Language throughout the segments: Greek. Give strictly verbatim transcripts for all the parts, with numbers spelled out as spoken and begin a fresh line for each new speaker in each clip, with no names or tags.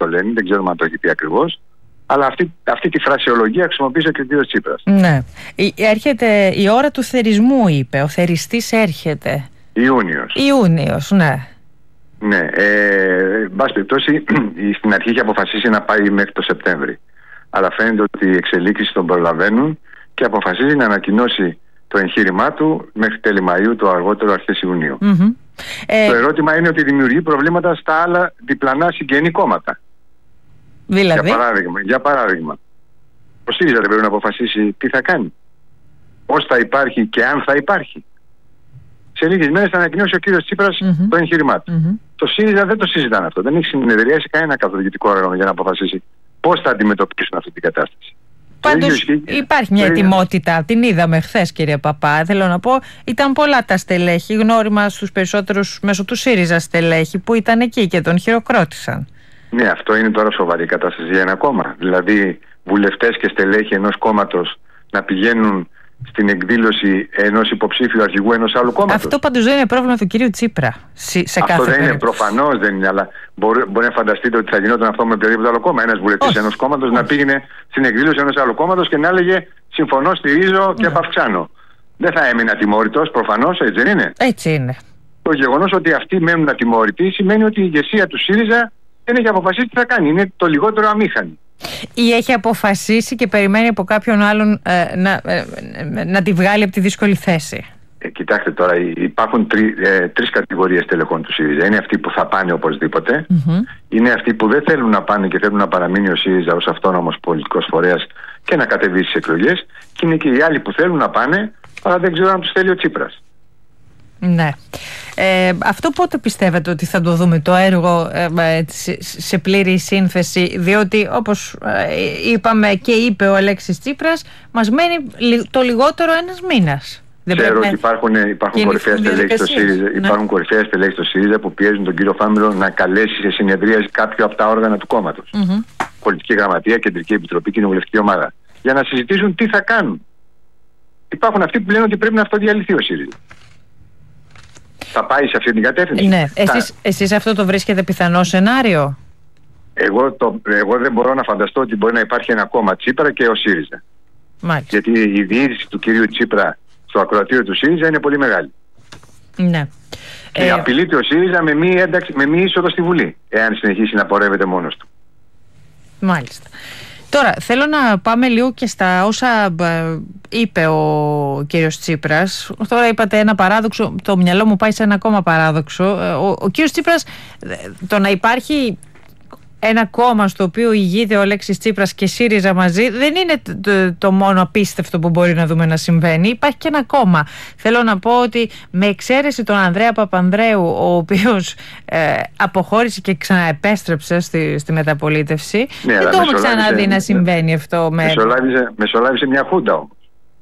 το λένε, δεν ξέρουμε αν το έχει πει ακριβώς. Αλλά αυτή, αυτή τη φρασιολογία χρησιμοποίησε και ο κύριος Τσίπρας.
Ναι. Έρχεται η ώρα του θερισμού, είπε. Ο θεριστής έρχεται.
Ιούνιος.
Ιούνιος, ναι.
Ναι. Ε, εν πάση περιπτώσει, στην αρχή είχε αποφασίσει να πάει μέχρι το Σεπτέμβρη. Αλλά φαίνεται ότι οι εξελίξεις τον προλαβαίνουν και αποφασίζει να ανακοινώσει το εγχείρημά του μέχρι τέλη Μαΐου, το αργότερο αρχές Ιουνίου.
Mm-hmm. Ε... Το
ερώτημα είναι ότι δημιουργεί προβλήματα στα άλλα διπλανά συγγενή κόμματα.
Δηλαδή.
Για παράδειγμα, για παράδειγμα, ο ΣΥΡΙΖΑ δεν πρέπει να αποφασίσει τι θα κάνει, πώς θα υπάρχει και αν θα υπάρχει. Σε λίγες μέρες θα ανακοινώσει ο κύριος Τσίπρας mm-hmm. το εγχείρημά του. Mm-hmm. Το ΣΥΡΙΖΑ δεν το συζητάνε αυτό. Δεν έχει συνεδριάσει κανένα καθοδηγητικό όργανο για να αποφασίσει πώς θα αντιμετωπίσουν αυτή την κατάσταση.
Πάντως υπάρχει μια ετοιμότητα, την είδαμε χθες, κύριε Παπά. Θέλω να πω, ήταν πολλά τα στελέχη, γνώριμα στους περισσότερους μέσω του ΣΥΡΙΖΑ στελέχη που ήταν εκεί και τον χειροκρότησαν.
Ναι, αυτό είναι τώρα σοβαρή κατάσταση για ένα κόμμα. Δηλαδή, βουλευτές και στελέχη ενός κόμματος να πηγαίνουν στην εκδήλωση ενός υποψήφιου αρχηγού ενός άλλου κόμματος.
Αυτό πάντως δεν είναι πρόβλημα του κυρίου Τσίπρα. Σε
αυτό
κάθε
δεν
περίπτωση.
είναι, προφανώς δεν είναι, αλλά μπορεί, μπορεί να φανταστείτε ότι θα γινόταν αυτό με οποιοδήποτε άλλο κόμμα. Ένας βουλευτής ενός κόμματος να πήγαινε στην εκδήλωση ενός άλλου κόμματος και να έλεγε συμφωνώ, στηρίζω και απαυξάνω. Δεν θα έμεινε ατιμόρυτος, προφανώς, έτσι δεν είναι.
Έτσι είναι.
Το γεγονός ότι αυτοί μένουν ατιμόρυτοι σημαίνει ότι η ηγεσία του ΣΥΡΙΖΑ δεν έχει αποφασίσει τι θα κάνει. Είναι το λιγότερο αμήχανη.
Ή έχει αποφασίσει και περιμένει από κάποιον άλλον ε, να, ε, να τη βγάλει από τη δύσκολη θέση.
Ε, κοιτάξτε τώρα, υπάρχουν τρι, ε, τρεις κατηγορίες τελεχών του ΣΥΡΙΖΑ. Είναι αυτοί που θα πάνε οπωσδήποτε. Mm-hmm. Είναι αυτοί που δεν θέλουν να πάνε και θέλουν να παραμείνει ο ΣΥΡΙΖΑ ως αυτόνομος πολιτικός φορέας και να κατεβεί στις εκλογές. Και είναι και οι άλλοι που θέλουν να πάνε, αλλά δεν ξέρω αν τους θέλει ο Τσίπρας.
Ναι. Ε, αυτό πότε πιστεύετε ότι θα το δούμε το έργο ε, σε, σε πλήρη σύνθεση, διότι όπως ε, είπαμε και είπε ο Αλέξης Τσίπρας, μας μένει το λιγότερο ένας μήνας.
Ξέρω ότι υπάρχουν, υπάρχουν κορυφαία στελέχη στο ΣΥΡΙΖΑ, ναι. Υπάρχουν κορυφαία στελέχη στο ΣΥΡΙΖΑ που πιέζουν τον κύριο Φάμιλο να καλέσει σε συνεδρίαση κάποιο από τα όργανα του κόμματος. Mm-hmm. Πολιτική Γραμματεία, Κεντρική Επιτροπή, Κοινοβουλευτική Ομάδα. Για να συζητήσουν τι θα κάνουν. Υπάρχουν αυτοί που λένε ότι πρέπει να αυτοδιαλυθεί ο ΣΥΡΙΖΑ. Θα πάει σε αυτή την κατεύθυνση.
Ναι. Εσείς, θα... εσείς αυτό το βρίσκετε πιθανό σενάριο?
Εγώ, το, εγώ δεν μπορώ να φανταστώ ότι μπορεί να υπάρχει ένα κόμμα Τσίπρα και ο ΣΥΡΙΖΑ.
Μάλιστα.
Γιατί η διείσδυση του κυρίου Τσίπρα στο ακροατήριο του ΣΥΡΙΖΑ είναι πολύ μεγάλη.
Ναι.
Και ε... απειλείται ο ΣΥΡΙΖΑ με μη, ένταξη, με μη είσοδο στη Βουλή, εάν συνεχίσει να πορεύεται μόνος του.
Μάλιστα. Τώρα, θέλω να πάμε λίγο και στα όσα είπε ο κύριος Τσίπρας. Τώρα είπατε ένα παράδοξο, το μυαλό μου πάει σε ένα ακόμα παράδοξο. Ο, ο κύριος Τσίπρας, το να υπάρχει ένα κόμμα στο οποίο ηγείται ο Αλέξης Τσίπρας και ΣΥΡΙΖΑ μαζί, δεν είναι το, το μόνο απίστευτο που μπορεί να δούμε να συμβαίνει. Υπάρχει και ένα κόμμα. Θέλω να πω ότι με εξαίρεση τον Ανδρέα Παπανδρέου, ο οποίος ε, αποχώρησε και ξαναεπέστρεψε στη, στη μεταπολίτευση, ναι, δεν το έχουμε ξαναδεί να συμβαίνει αυτό.
Μεσολάβησε, με... μεσολάβησε μια χούντα όμως.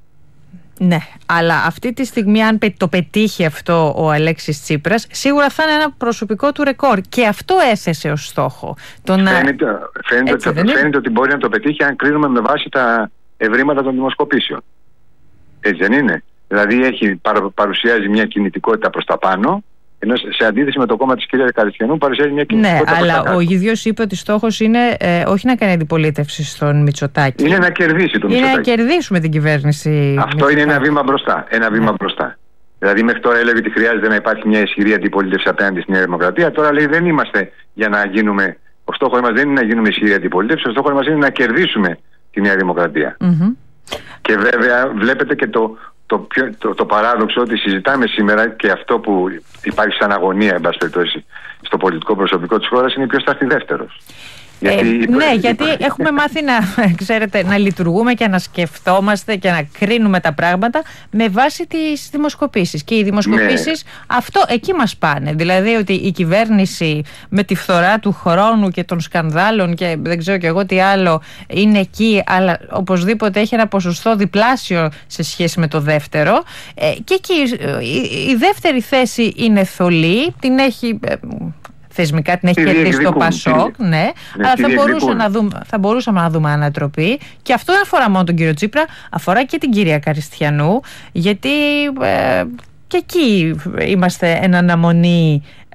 Ναι, αλλά αυτή τη στιγμή αν το πετύχει αυτό ο Αλέξης Τσίπρας, σίγουρα θα είναι ένα προσωπικό του ρεκόρ και αυτό έθεσε ως στόχο. Τον
φαίνεται φαίνεται, Έτσι, ότι, φαίνεται ότι μπορεί να το πετύχει αν κρίνουμε με βάση τα ευρήματα των δημοσκοπήσεων. Έτσι δεν είναι? Δηλαδή έχει, παρουσιάζει μια κινητικότητα προς τα πάνω, ενώ σε αντίθεση με το κόμμα της κυρίας Καριστιανού παρουσιάζει μια κινητικότητα.
Ναι,
προς
αλλά
τα
ο ίδιος είπε ότι στόχος είναι ε, όχι να κάνει αντιπολίτευση στον Μητσοτάκη.
Είναι να κερδίσει τον
είναι
Μητσοτάκη.
Είναι να κερδίσουμε την κυβέρνηση.
Αυτό
Μητσοτάκη.
Είναι ένα βήμα μπροστά. Ένα βήμα ναι. μπροστά. Δηλαδή μέχρι τώρα έλεγε ότι χρειάζεται να υπάρχει μια ισχυρή αντιπολίτευση απέναντι στη Νέα Δημοκρατία. Τώρα λέει δεν είμαστε για να γίνουμε. Ο στόχος μας δεν είναι να γίνουμε ισχυρή αντιπολίτευση. Ο στόχος μας είναι να κερδίσουμε τη Νέα Δημοκρατία. Mm-hmm. Και βέβαια βλέπετε και το. Το, πιο, το, το παράδοξο ότι συζητάμε σήμερα και αυτό που υπάρχει σαν αγωνία εν πάση περιπτώσει στο πολιτικό προσωπικό της χώρας είναι ποιος θα έρθει δεύτερος.
Γιατί ε, υπο... Ναι, γιατί έχουμε μάθει να, ξέρετε, να λειτουργούμε και να σκεφτόμαστε και να κρίνουμε τα πράγματα με βάση τις δημοσκοπήσεις. Και οι δημοσκοπήσεις ναι. αυτό εκεί μας πάνε. Δηλαδή ότι η κυβέρνηση με τη φθορά του χρόνου και των σκανδάλων και δεν ξέρω και εγώ τι άλλο είναι εκεί, αλλά οπωσδήποτε έχει ένα ποσοστό διπλάσιο σε σχέση με το δεύτερο. Ε, και εκεί η, η δεύτερη θέση είναι θολή, την έχει... θεσμικά την έχει κερδίσει το Πασόκ, ναι, ναι, αλλά θα, μπορούσε να δούμε, θα μπορούσαμε να δούμε ανατροπή. Και αυτό δεν αφορά μόνο τον κύριο Τσίπρα, αφορά και την κυρία Καριστιανού, γιατί ε, και εκεί είμαστε εν αναμονή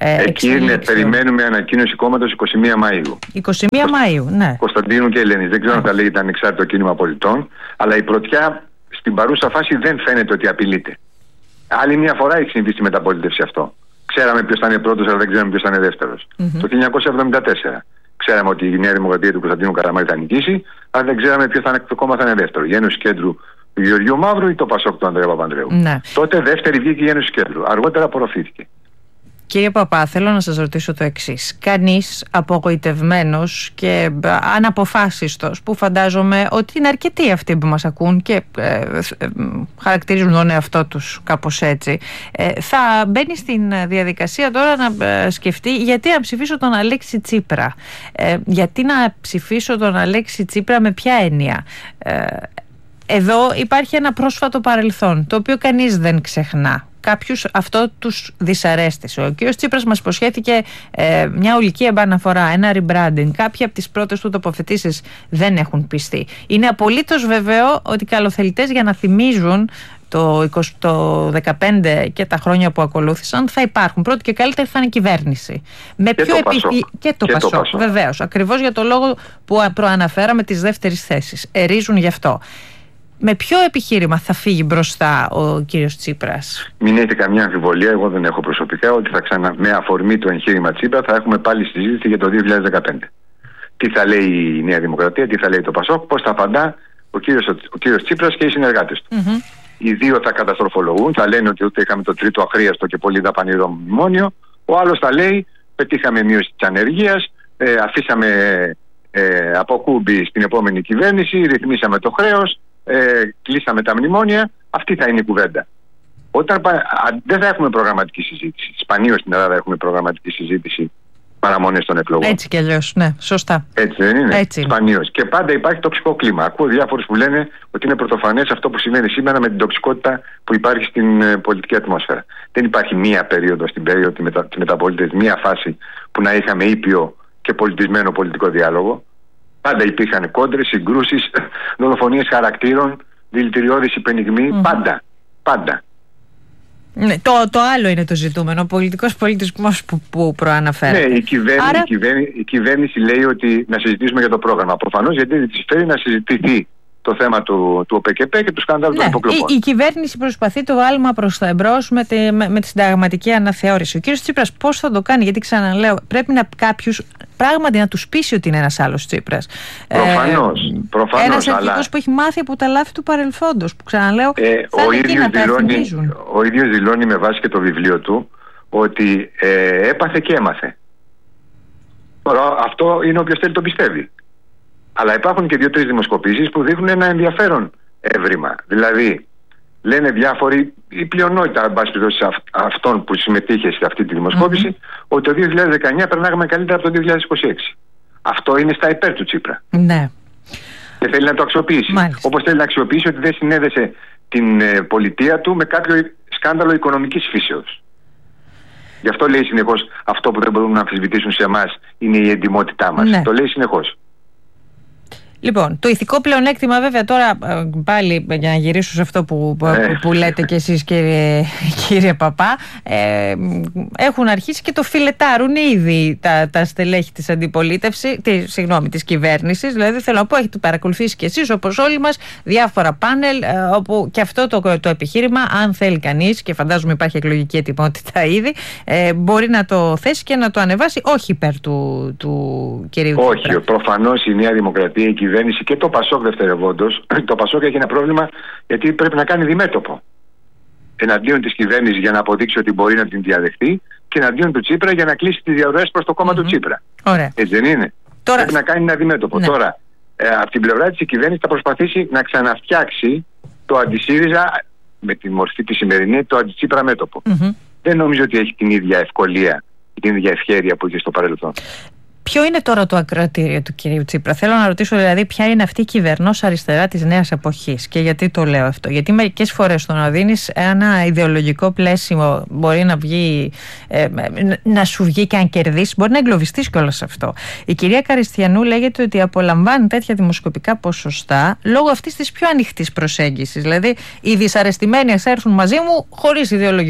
ε,
Εκεί είναι, περιμένουμε ανακοίνωση κόμματος εικοστή πρώτη Μαΐου.
εικοστή πρώτη Μαΐου, ναι.
Κωνσταντίνου και Ελένης. Δεν ξέρω αν θα λέγεται ανεξάρτητο κίνημα πολιτών, αλλά η πρωτιά στην παρούσα φάση δεν φαίνεται ότι απειλείται. Άλλη μια φορά έχει συμβεί στη μεταπολίτευση αυτό. Ξέραμε ποιος θα είναι πρώτος, αλλά δεν ξέραμε ποιος θα είναι δεύτερος. Mm-hmm. Το χίλια εννιακόσια εβδομήντα τέσσερα. Ξέραμε ότι η Νέα Δημοκρατία του Κωνσταντίνου Καραμαλή θα νικήσει, αλλά δεν ξέραμε ποιο θα είναι, το κόμμα θα είναι δεύτερο. Η Ένωση Κέντρου του Γεωργίου Μαύρου ή το Πασόκ του Ανδρέα Παπανδρέου. Ναι. Τότε δεύτερη βγήκε η Ένωση Κέντρου. Αργότερα απορροφήθηκε.
Κύριε Παπά, θέλω να σας ρωτήσω το εξής. Κανείς απογοητευμένος και αναποφάσιστος, που φαντάζομαι ότι είναι αρκετοί αυτοί που μας ακούν και ε, ε, χαρακτηρίζουν τον εαυτό τους κάπως έτσι, ε, θα μπαίνει στην διαδικασία τώρα να ε, σκεφτεί γιατί να ψηφίσω τον Αλέξη Τσίπρα. Ε, γιατί να ψηφίσω τον Αλέξη Τσίπρα, με ποια έννοια. Ε, εδώ υπάρχει ένα πρόσφατο παρελθόν, το οποίο κανείς δεν ξεχνά. Κάποιους αυτό τους δυσαρέστησε. Ο κ. Τσίπρας μας υποσχέθηκε ε, μια ολική επαναφορά, ένα rebranding. Κάποιοι από τις πρώτες του τοποθετήσεις δεν έχουν πιστεί. Είναι απολύτως βέβαιο ότι οι καλοθελητές για να θυμίζουν το, είκοσι, το δεκαπέντε και τα χρόνια που ακολούθησαν θα υπάρχουν. Πρώτη και καλύτερη θα είναι η κυβέρνηση. Με
και,
πιο
το
επιχει... και το Πασόκ, Πασόκ. Βεβαίως. Ακριβώς για το λόγο που προαναφέραμε της δεύτερης θέσης. Ερίζουν γι' αυτό. Με ποιο επιχείρημα θα φύγει μπροστά ο κύριος Τσίπρας?
Μην έχετε καμιά αμφιβολία, εγώ δεν έχω προσωπικά, ότι θα ξανα, με αφορμή το εγχείρημα Τσίπρα θα έχουμε πάλι συζήτηση για το δύο χιλιάδες δεκαπέντε. Τι θα λέει η Νέα Δημοκρατία, τι θα λέει το Πασόκ, πώς θα απαντά ο κύριος, ο κύριος Τσίπρας και οι συνεργάτες του. Mm-hmm. Οι δύο θα καταστροφολογούν, θα λένε ότι ούτε είχαμε το τρίτο αχρίαστο και πολύ δαπανηρό μνημόνιο. Ο άλλος θα λέει, πετύχαμε μείωση της ανεργίας, ε, αφήσαμε ε, αποκούμπη στην επόμενη κυβέρνηση, ρυθμίσαμε το χρέος. Ε, κλείσαμε τα μνημόνια. Αυτή θα είναι η κουβέντα. Όταν πα... δεν θα έχουμε προγραμματική συζήτηση. Σπανίως στην Ελλάδα έχουμε προγραμματική συζήτηση παραμονές των εκλογών.
Έτσι κι αλλιώς, ναι, σωστά.
Έτσι δεν είναι? Σπανίως. Και πάντα υπάρχει τοξικό κλίμα. Ακούω διάφορους που λένε ότι είναι πρωτοφανές αυτό που συμβαίνει σήμερα με την τοξικότητα που υπάρχει στην ε, πολιτική ατμόσφαιρα. Δεν υπάρχει μία περίοδο στην περίοδο τη μετα... μεταπολίτευση, μία φάση που να είχαμε ήπιο και πολιτισμένο πολιτικό διάλογο. Πάντα υπήρχαν κόντρες, συγκρούσεις, δολοφονίες χαρακτήρων, δηλητηριώδεις υπενιγμοί. Mm-hmm. Πάντα. Πάντα.
Ναι, το, το άλλο είναι το ζητούμενο. Ο πολιτικός πολιτισμός που, που προαναφέρεται.
Ναι, η κυβέρνηση, Άρα... η, κυβέρνηση, η κυβέρνηση λέει ότι να συζητήσουμε για το πρόγραμμα. Προφανώς γιατί δεν της φέρει να συζητηθεί το θέμα του, του ΟΠΕΚΕΠΕ και του σκανδάλου, ναι, των υποκλοπών.
Η, η κυβέρνηση προσπαθεί το άλμα προς τα εμπρός με τη, με, με τη συνταγματική αναθεώρηση. Ο κύριος Τσίπρας πώς θα το κάνει? Γιατί ξαναλέω, πρέπει να κάποιους πράγματι να τους πείσει ότι είναι ένας άλλος Τσίπρας.
Προφανώς. Ε, προφανώς
ένας αρχηγός
αλλά...
που έχει μάθει από τα λάθη του παρελθόντος. Που ξαναλέω,
ε,
θα
ο,
είναι
ίδιος
να
δηλώνει, ο ίδιος δηλώνει με βάση και το βιβλίο του ότι ε, έπαθε και έμαθε. Τώρα, αυτό είναι όποιος θέλει το πιστεύει. Αλλά υπάρχουν και δύο-τρεις δημοσκοπήσεις που δείχνουν ένα ενδιαφέρον έβριμα. Δηλαδή, λένε διάφοροι, η πλειονότητα εν πάση περιπτώσει αυτών που συμμετείχε σε αυτή τη δημοσκόπηση, mm-hmm. ότι το δύο χιλιάδες δεκαεννιά περνάγαμε καλύτερα από το δύο χιλιάδες είκοσι έξι. Αυτό είναι στα υπέρ του Τσίπρα.
Ναι.
Και θέλει να το αξιοποιήσει. Όπως θέλει να αξιοποιήσει ότι δεν συνέδεσε την ε, πολιτεία του με κάποιο σκάνδαλο οικονομικής φύσεως. Γι' αυτό λέει συνεχώς, αυτό που δεν μπορούν να αμφισβητήσουν σε εμάς είναι η εντιμότητά μας. Ναι. Το λέει συνεχώς.
Λοιπόν, το ηθικό πλεονέκτημα βέβαια τώρα πάλι για να γυρίσω σε αυτό που, που, που λέτε κι εσείς κύριε, κύριε Παπά, ε, έχουν αρχίσει και το φιλετάρουν ήδη τα, τα στελέχη της αντιπολίτευσης, τη, συγγνώμη, της κυβέρνησης. Δηλαδή θέλω να πω, έχετε παρακολουθήσει κι εσείς όπως όλοι μας διάφορα πάνελ ε, όπου και αυτό το, το επιχείρημα, αν θέλει κανείς, και φαντάζομαι υπάρχει εκλογική ετοιμότητα ήδη, ε, μπορεί να το θέσει και να το ανεβάσει, όχι υπέρ του, του κυρίου Τσίπρα.
Όχι, προφανώς η Νέα Δημοκρατία, η κυβέρνηση και το Πασόκ δευτερευόντως. Το Πασόκ έχει ένα πρόβλημα γιατί πρέπει να κάνει διμέτωπο εναντίον της κυβέρνησης για να αποδείξει ότι μπορεί να την διαδεχτεί και εναντίον του Τσίπρα για να κλείσει τις διαδροές προς το κόμμα mm-hmm. του Τσίπρα.
Ωραία.
Έτσι δεν είναι? Τώρα... Πρέπει να κάνει ένα διμέτωπο. Ναι. Τώρα, ε, από την πλευρά της η κυβέρνηση θα προσπαθήσει να ξαναφτιάξει το αντισύριζα με τη μορφή τη σημερινή, το αντιτσίπρα μέτωπο. Mm-hmm. Δεν νομίζω ότι έχει την ίδια ευκολία, την ίδια ευχέρεια που είχε στο παρελθόν.
Ποιο είναι τώρα το ακροατήριο του κυρίου Τσίπρα? Θέλω να ρωτήσω δηλαδή ποια είναι αυτή η κυβερνός αριστερά της νέας εποχής. Και γιατί το λέω αυτό? Γιατί μερικές φορές το να δίνεις ένα ιδεολογικό πλαίσιο μπορεί να βγει, ε, να σου βγει και αν κερδίσει, μπορεί να εγκλωβιστείς κιόλας αυτό. Η κυρία Καριστιανού λέγεται ότι απολαμβάνει τέτοια δημοσκοπικά ποσοστά λόγω αυτής της πιο ανοιχτής προσέγγισης. Δηλαδή οι δυσαρεστημένοι ας έρθουν μαζί μου χωρίς ιδεολογικό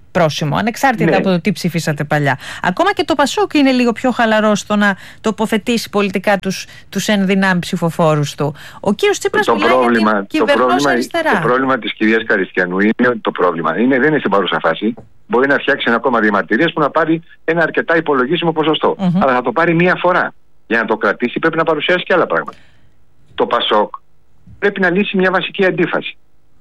πρόσημο, ανεξάρτητα ναι. από το τι ψηφίσατε παλιά. Ακόμα και το Πασόκ είναι λίγο πιο χαλαρό στο να τοποθετήσει πολιτικά τους, τους ενδυνάμει ψηφοφόρους του. Ο κύριος Τσίπρας
το
μιλάει
πρόβλημα,
για την κυβερνός αριστερά.
Το πρόβλημα της κυρίας Καριστιανού είναι ότι το πρόβλημα είναι, δεν είναι στην παρούσα φάση. Μπορεί να φτιάξει ένα κόμμα διαμαρτυρίας που να πάρει ένα αρκετά υπολογίσιμο ποσοστό. Mm-hmm. Αλλά θα το πάρει μία φορά. Για να το κρατήσει πρέπει να παρουσιάσει και άλλα πράγματα. Το Πασόκ πρέπει να λύσει μια βασική αντίφαση.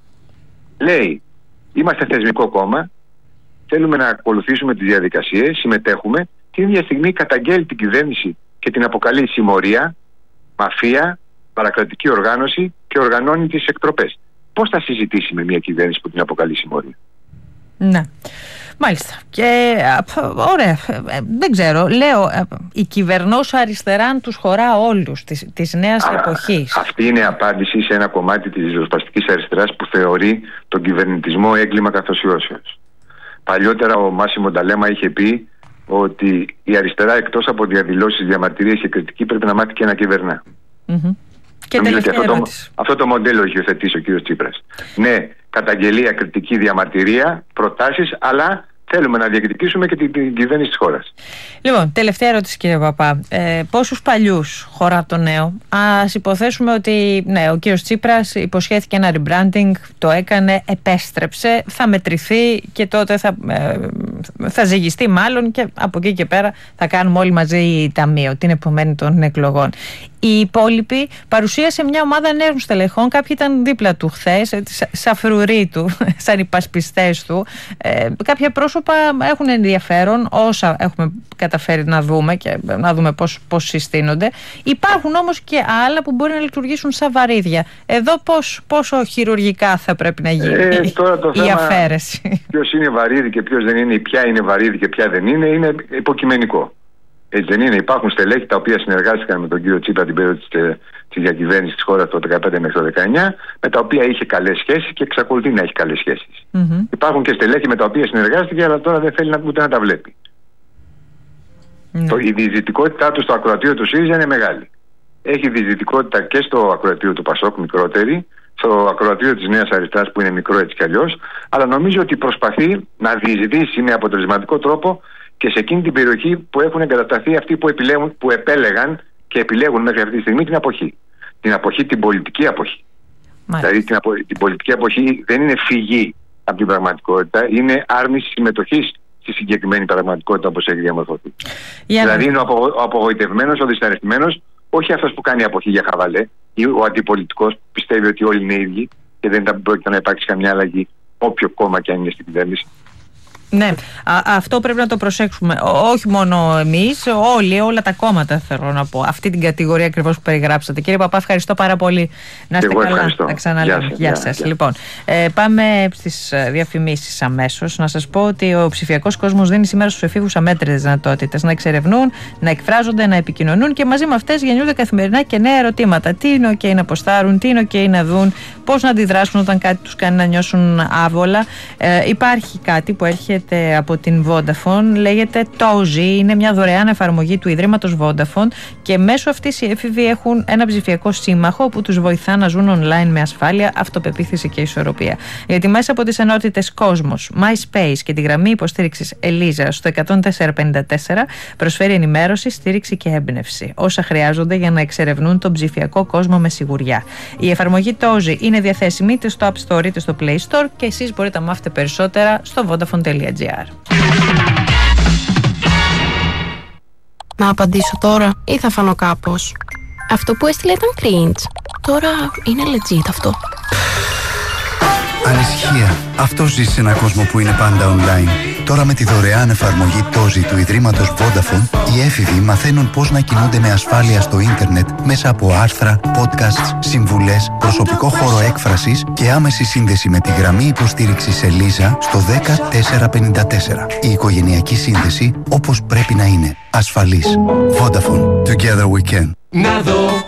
Λέει, είμαστε θεσμικό κόμμα, θέλουμε να ακολουθήσουμε τις διαδικασίες, συμμετέχουμε, την ίδια στιγμή καταγγέλει την κυβέρνηση και την αποκαλεί συμμορία, μαφία, παρακρατική οργάνωση και οργανώνει τις εκτροπές. Πώς θα συζητήσει με μια κυβέρνηση που την αποκαλεί συμμορία?
Ναι. Μάλιστα. Και ωραία, δεν ξέρω, λέω, η κυβερνός αριστερά τους χωρά όλους της, της νέας Α, εποχής.
Αυτή είναι απάντηση σε ένα κομμάτι της ριζοσπαστικής αριστεράς που θεωρεί τον κυβερνητισμό έγκλημα καθοσιώσεως. Παλιότερα ο Μάσιμο Νταλέμα είχε πει ότι η αριστερά, εκτός από διαδηλώσεις, διαμαρτυρίες και κριτική, πρέπει να μάθει και να κυβερνά.
Mm-hmm. Και
νομίζω ότι αυτό το, αυτό το μοντέλο έχει υιοθετήσει ο κύριος Τσίπρας. Ναι, καταγγελία, κριτική, διαμαρτυρία, προτάσεις, αλλά θέλουμε να διεκδικήσουμε και την, την κυβέρνηση της χώρας.
Λοιπόν, τελευταία ερώτηση, κύριε Παπά. Ε, πόσους παλιούς χωρά το νέο? Ας υποθέσουμε ότι ναι, ο κύριος Τσίπρας υποσχέθηκε ένα rebranding, το έκανε, επέστρεψε, θα μετρηθεί και τότε θα, ε, θα ζυγιστεί μάλλον και από εκεί και πέρα θα κάνουμε όλοι μαζί ταμείο την επομένη των εκλογών. Οι υπόλοιποι παρουσίασε μια ομάδα νέων στελεχών. Κάποιοι ήταν δίπλα του χθες, σαν φρουροί του, σαν υπασπιστές του. Ε, κάποια πρόσωπα έχουν ενδιαφέρον, όσα έχουμε καταφέρει να δούμε και να δούμε πώς, πώς συστήνονται. Υπάρχουν όμως και άλλα που μπορεί να λειτουργήσουν σαν βαρύδια. Εδώ πώς, πόσο χειρουργικά θα πρέπει να γίνει
ε, τώρα το
η θέμα, αφαίρεση?
Ποιος είναι βαρύδι και ποιος δεν είναι, ποια είναι βαρύδι και ποια δεν είναι, είναι υποκειμενικό. Έτσι δεν είναι? Υπάρχουν στελέχη τα οποία συνεργάστηκαν με τον κύριο Τσίπρα την περίοδο της διακυβέρνησης της χώρας το δεκαπέντε μέχρι το δεκαεννιά, με τα οποία είχε καλές σχέσεις και εξακολουθεί να έχει καλές σχέσεις. Mm-hmm. Υπάρχουν και στελέχη με τα οποία συνεργάστηκε, αλλά τώρα δεν θέλει να, ούτε να τα βλέπει. Mm-hmm. Το, η διεισδυτικότητά του στο ακροατήριο του ΣΥΡΙΖΑ είναι μεγάλη. Έχει διεισδυτικότητα και στο ακροατήριο του Πασόκ, μικρότερη, στο ακροατήριο της Νέας Αριστεράς που είναι μικρό έτσι κι αλλιώς, αλλά νομίζω ότι προσπαθεί να διεισδύσει με αποτελεσματικό τρόπο και σε εκείνη την περιοχή που έχουν εγκατασταθεί αυτοί που, επιλέγουν, που επέλεγαν και επιλέγουν μέχρι αυτή τη στιγμή την αποχή. Την αποχή, την πολιτική αποχή. Μάλιστα. Δηλαδή την, απο, την πολιτική αποχή δεν είναι φυγή από την πραγματικότητα, είναι άρνηση συμμετοχής στη συγκεκριμένη πραγματικότητα όπως έχει διαμορφωθεί. Για δηλαδή να... είναι ο, απο, ο απογοητευμένος, ο δυσαρεστημένος, όχι αυτός που κάνει αποχή για χαβαλέ, ή ο αντιπολιτικός που πιστεύει ότι όλοι είναι ίδιοι και δεν πρόκειται να υπάρξει καμιά αλλαγή, όποιο κόμμα και αν είναι στην κυβέρνηση.
Ναι, α, αυτό πρέπει να το προσέξουμε. Ό, όχι μόνο εμείς, όλοι, όλα τα κόμματα θέλω να πω. Αυτή την κατηγορία ακριβώς που περιγράψατε. Κύριε Παπά, ευχαριστώ πάρα πολύ. Να είστε καλά. Ευχαριστώ. Να ξαναλέμε. Γεια, Γεια σας. Γεια. Λοιπόν, ε, πάμε στις διαφημίσεις αμέσως. Να σας πω ότι ο ψηφιακός κόσμος δίνει σήμερα στους εφήβους αμέτρητες δυνατότητες να εξερευνούν, να εκφράζονται, να επικοινωνούν και μαζί με αυτές γεννιούνται καθημερινά και νέα ερωτήματα. Τι είναι OK να ποστάρουν, τι είναι OK να δουν, πώς να αντιδράσουν όταν κάτι τους κάνει να νιώσουν άβολα. Ε, υπάρχει κάτι που έρχεται από την Vodafone, λέγεται Tozy, είναι μια δωρεάν εφαρμογή του Ιδρύματος Vodafone και μέσω αυτής οι έφηβοι έχουν ένα ψηφιακό σύμμαχο που τους βοηθά να ζουν online με ασφάλεια, αυτοπεποίθηση και ισορροπία. Γιατί μέσα από τις ενότητες Cosmos, MySpace και τη γραμμή υποστήριξης Eliza στο εκατόν τέσσερα πενήντα τέσσερα προσφέρει ενημέρωση, στήριξη και έμπνευση, όσα χρειάζονται για να εξερευνούν τον ψηφιακό κόσμο με σιγουριά. Η εφαρμογή Tozy είναι διαθέσιμη είτε στο App Store είτε στο Play Store και εσείς μπορείτε να μάθετε περισσότερα στο vodafone τελεία gr.
Να απαντήσω τώρα ή θα φανώ κάπως? Αυτό που έστειλε ήταν cringe. Τώρα είναι legit αυτό.
Ανησυχία. Αυτό ζει σε έναν κόσμο που είναι πάντα online. Τώρα με τη δωρεάν εφαρμογή Tozy του Ιδρύματος Vodafone, οι έφηβοι μαθαίνουν πώς να κινούνται με ασφάλεια στο ίντερνετ μέσα από άρθρα, podcasts, συμβουλές, προσωπικό χώρο έκφρασης και άμεση σύνδεση με τη γραμμή υποστήριξης Eliza στο δέκα τέσσερα πενήντα τέσσερα. Η οικογενειακή σύνδεση όπως πρέπει να είναι. Ασφαλής. Vodafone. Together we can.
Να δω